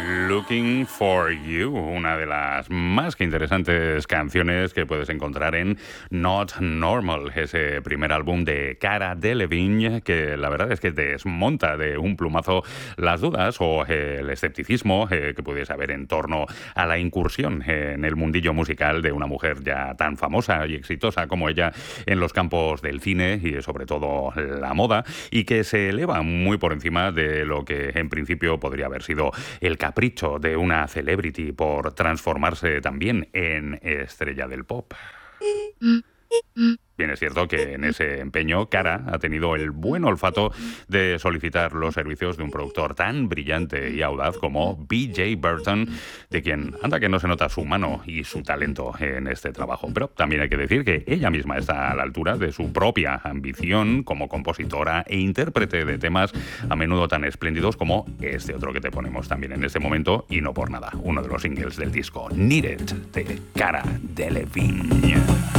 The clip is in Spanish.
Looking for You, una de las más que interesantes canciones que puedes encontrar en Not Normal, ese primer álbum de Cara Delevingne, que la verdad es que desmonta de un plumazo las dudas o el escepticismo que pudiese haber en torno a la incursión en el mundillo musical de una mujer ya tan famosa y exitosa como ella en los campos del cine y sobre todo la moda, y que se eleva muy por encima de lo que en principio podría haber sido el capricho de una celebrity por transformarse también en estrella del pop. Bien, es cierto que en ese empeño Cara ha tenido el buen olfato de solicitar los servicios de un productor tan brillante y audaz como B.J. Burton, de quien anda que no se nota su mano y su talento en este trabajo. Pero también hay que decir que ella misma está a la altura de su propia ambición como compositora e intérprete de temas a menudo tan espléndidos como este otro que te ponemos también en este momento, y no por nada, uno de los singles del disco Need It, de Cara Delevingne.